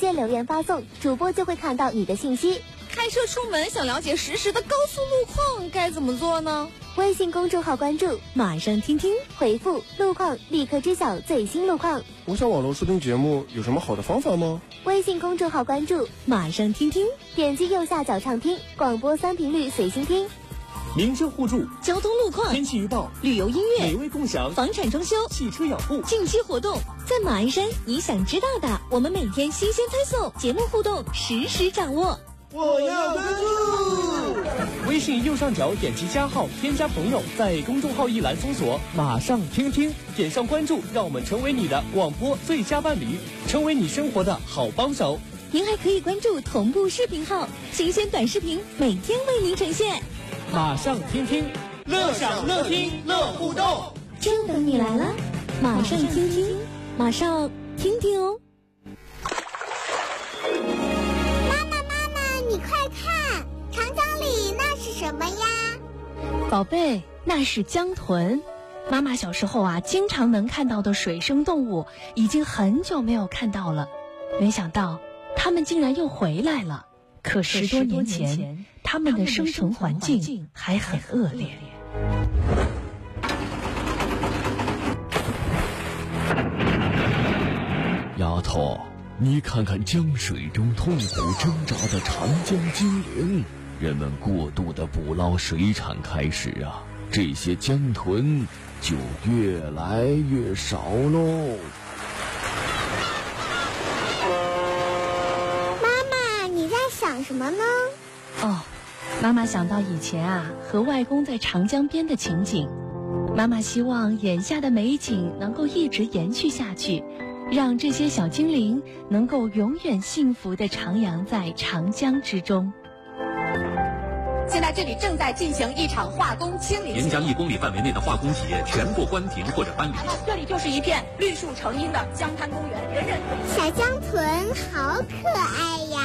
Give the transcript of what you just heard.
接留言发送，主播就会看到你的信息。 开车出门想了解实时的高速路况该怎么做呢？ 微信公众号关注， 马上听听， 回复路况立刻知晓最新路况。 我想网络收听节目有什么好的方法吗？ 微信公众号关注， 马上听听， 点击右下角畅听，广播3频率随心听。 民生互助， 交通路况， 天气预报， 旅游音乐， 美味共享， 房产装修， 汽车养护， 近期活动，在马鞍山你想知道的，我们每天新鲜推送，节目互动实时掌握。 我要关注。 微信右上角点击加号，添加朋友，在公众号一栏搜索马上听听，点上关注，让我们成为你的广播最佳伴侣，成为你生活的好帮手。 您还可以关注同步视频号，新鲜短视频每天为您呈现。 马上听听， 乐享乐听乐互动， 就等你来了。马上听听，马上听听哦。 你快看，长江里那是什么呀？ 宝贝，那是江豚。妈妈小时候啊，经常能看到的水生动物，已经很久没有看到了。没想到，它们竟然又回来了。可10多年前，它们的生存环境还很恶劣。 丫头，你看看江水中痛苦挣扎的长江精灵，人们过度的捕捞水产开始啊，这些江豚就越来越少喽。 妈妈，你在想什么呢？ 妈妈想到以前啊，和外公在长江边的情景。妈妈希望眼下的美景能够一直延续下去，让这些小精灵能够永远幸福地徜徉在长江之中。 现在这里正在进行一场化工清理， 沿江1公里范围内的化工企业全部关停或者搬离。 这里就是一片绿树成荫的江滩公园，人人小江豚好可爱呀。